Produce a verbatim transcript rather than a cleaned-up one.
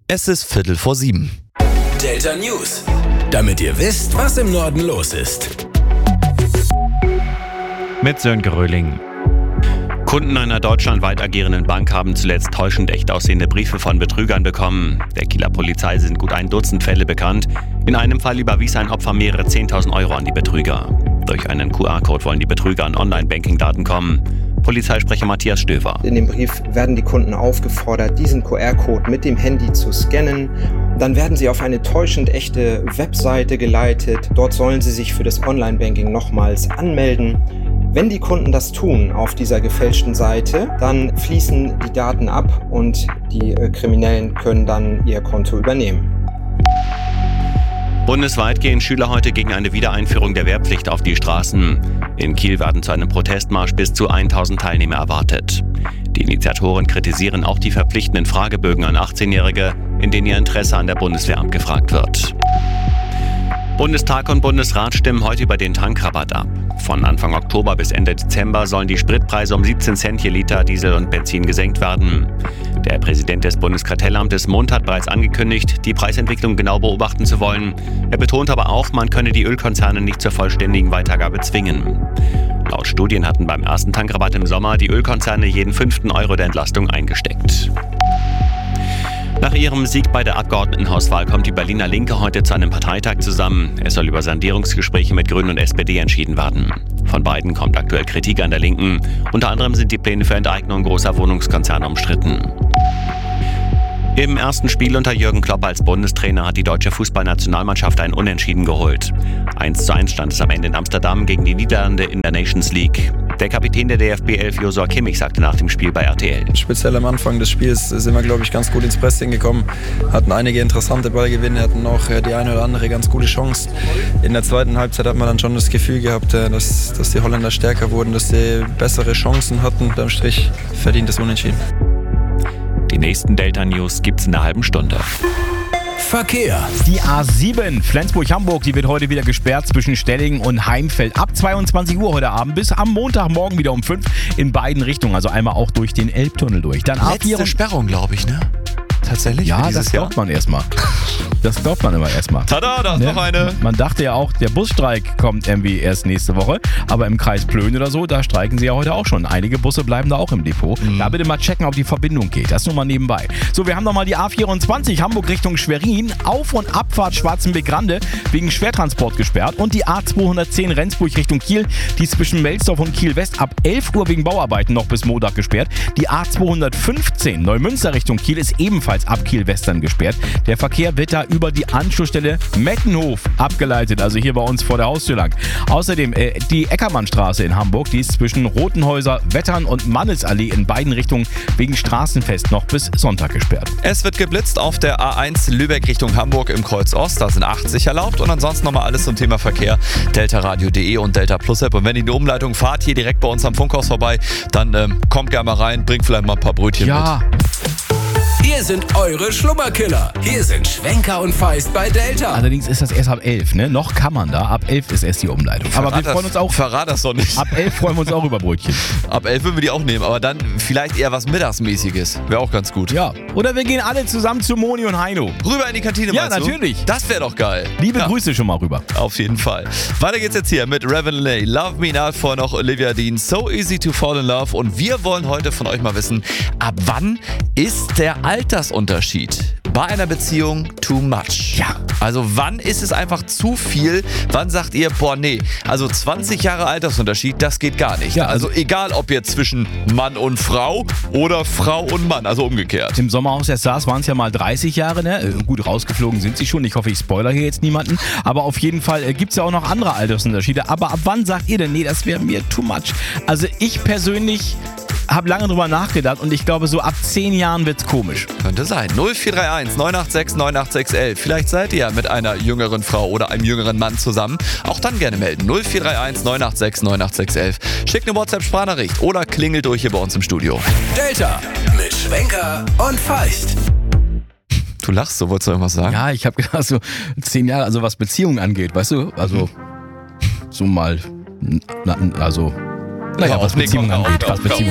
Es ist Viertel vor sieben. Delta News. Damit ihr wisst, was im Norden los ist. Mit Sönke Röhling. Kunden einer deutschlandweit agierenden Bank haben zuletzt täuschend echt aussehende Briefe von Betrügern bekommen. Der Kieler Polizei sind gut ein Dutzend Fälle bekannt. In einem Fall überwies ein Opfer mehrere zehntausend Euro an die Betrüger. Durch einen Q R-Code wollen die Betrüger an Online-Banking-Daten kommen. Polizeisprecher Matthias Stöver. In dem Brief werden die Kunden aufgefordert, diesen Q R-Code mit dem Handy zu scannen. Dann werden sie auf eine täuschend echte Webseite geleitet. Dort sollen sie sich für das Online-Banking nochmals anmelden. Wenn die Kunden das tun auf dieser gefälschten Seite, dann fließen die Daten ab und die äh, Kriminellen können dann ihr Konto übernehmen. Bundesweit gehen Schüler heute gegen eine Wiedereinführung der Wehrpflicht auf die Straßen. In Kiel werden zu einem Protestmarsch bis zu tausend Teilnehmer erwartet. Die Initiatoren kritisieren auch die verpflichtenden Fragebögen an achtzehnjährige, in denen ihr Interesse an der Bundeswehr abgefragt wird. Bundestag und Bundesrat stimmen heute über den Tankrabatt ab. Von Anfang Oktober bis Ende Dezember sollen die Spritpreise um siebzehn Cent je Liter Diesel und Benzin gesenkt werden. Der Präsident des Bundeskartellamtes Mund hat bereits angekündigt, die Preisentwicklung genau beobachten zu wollen. Er betont aber auch, man könne die Ölkonzerne nicht zur vollständigen Weitergabe zwingen. Laut Studien hatten beim ersten Tankrabatt im Sommer die Ölkonzerne jeden fünften Euro der Entlastung eingesteckt. Nach ihrem Sieg bei der Abgeordnetenhauswahl kommt die Berliner Linke heute zu einem Parteitag zusammen. Es soll über Sondierungsgespräche mit Grünen und S P D entschieden werden. Von beiden kommt aktuell Kritik an der Linken. Unter anderem sind die Pläne für Enteignung großer Wohnungskonzerne umstritten. Im ersten Spiel unter Jürgen Klopp als Bundestrainer hat die deutsche Fußballnationalmannschaft ein Unentschieden geholt. eins zu eins stand es am Ende in Amsterdam gegen die Niederlande in der Nations League. Der Kapitän der D F B elf Joshua Kimmich sagte nach dem Spiel bei R T L. Speziell am Anfang des Spiels sind wir, glaube ich, ganz gut ins Pressing gekommen, hatten einige interessante Ballgewinne, hatten auch die eine oder andere ganz gute Chance. In der zweiten Halbzeit hat man dann schon das Gefühl gehabt, dass, dass die Holländer stärker wurden, dass sie bessere Chancen hatten. Unterm Strich verdientes Unentschieden. Die nächsten Delta News gibt's in einer halben Stunde. Verkehr. Die A sieben Flensburg-Hamburg, die wird heute wieder gesperrt zwischen Stellingen und Heimfeld. Ab zweiundzwanzig Uhr heute Abend bis am Montagmorgen wieder um fünf in beiden Richtungen. Also einmal auch durch den Elbtunnel durch. Dann Letzte A vier Sperrung, glaube ich, ne? Tatsächlich? Ja, das glaubt Jahr? man erstmal. Das glaubt man immer erstmal. Tada, da ist Ne? noch eine. Man dachte ja auch, der Busstreik kommt irgendwie erst nächste Woche. Aber im Kreis Plön oder so, da streiken sie ja heute auch schon. Einige Busse bleiben da auch im Depot. Mhm. Da bitte mal checken, ob die Verbindung geht. Das nur mal nebenbei. So, wir haben nochmal die A vierundzwanzig Hamburg Richtung Schwerin. Auf- und Abfahrt Schwarzenbeck-Grande wegen Schwertransport gesperrt. Und die A zweihundertzehn Rendsburg Richtung Kiel. Die ist zwischen Melsdorf und Kiel-West ab elf Uhr wegen Bauarbeiten noch bis Montag gesperrt. Die A zweihundertfünfzehn Neumünster Richtung Kiel ist ebenfalls ab Kiel-West dann gesperrt. Der Verkehr wird da über die Anschlussstelle Mettenhof abgeleitet, also hier bei uns vor der Haustür lang. Außerdem äh, die Eckermannstraße in Hamburg, die ist zwischen Rotenhäuser, Wettern und Mannesallee in beiden Richtungen wegen Straßenfest noch bis Sonntag gesperrt. Es wird geblitzt auf der A eins Lübeck Richtung Hamburg im Kreuz Ost. Da sind achtzig erlaubt. Und ansonsten nochmal alles zum Thema Verkehr. deltaradio punkt de und Delta Plus App. Und wenn ihr die Umleitung fahrt, hier direkt bei uns am Funkhaus vorbei, dann ähm, kommt gerne mal rein, bringt vielleicht mal ein paar Brötchen Ja. mit. Hier sind eure Schlummerkiller. Hier sind Schwenker und Feist bei Delta. Allerdings ist das erst ab elf, ne? Noch kann man da. Ab elf ist erst die Umleitung. Aber wir Verrat freuen uns auch. Verrat das doch nicht. Ab elf freuen wir uns auch über Brötchen. Ab elf würden wir die auch nehmen, aber dann vielleicht eher was Mittagsmäßiges. Wäre auch ganz gut. Ja. Oder wir gehen alle zusammen zu Moni und Heino. Rüber in die Kantine, Ja, meinst du? natürlich. Das wäre doch geil. Liebe Ja. Grüße schon mal rüber. Auf jeden Fall. Weiter geht's jetzt hier mit Reverend Love Me Not, vorher noch Olivia Dean, So Easy to Fall in Love. Und wir wollen heute von euch mal wissen, ab wann ist der Altersunterschied bei einer Beziehung too much? Ja. Also wann ist es einfach zu viel? Wann sagt ihr, boah nee, also zwanzig Jahre Altersunterschied, das geht gar nicht. Ja, also, also egal, ob jetzt zwischen Mann und Frau oder Frau und Mann, also umgekehrt. Im Sommerhaus der Stars waren es ja mal dreißig Jahre, ne? Äh, Gut, rausgeflogen sind sie schon. Ich hoffe, ich spoiler hier jetzt niemanden. Aber auf jeden Fall äh, gibt es ja auch noch andere Altersunterschiede. Aber ab wann sagt ihr denn, nee, das wäre mir too much? Also ich persönlich habe lange drüber nachgedacht und ich glaube, so ab zehn Jahren wird's komisch. Könnte sein. null vier drei eins neun acht sechs neun acht sechs elf. Vielleicht seid ihr ja mit einer jüngeren Frau oder einem jüngeren Mann zusammen. Auch dann gerne melden. null vier drei eins neun acht sechs neun acht sechs elf. Schickt eine WhatsApp-Sprachnachricht oder klingelt durch hier bei uns im Studio. Delta mit Schwenker und Feist. Du lachst so, wolltest du irgendwas sagen? Ja, ich habe gedacht, so zehn Jahre, also was Beziehungen angeht, weißt du? Also so mal, na, also, naja, Hör was auf, nee, Beziehungen komm, angeht, komm, was komm. Beziehungen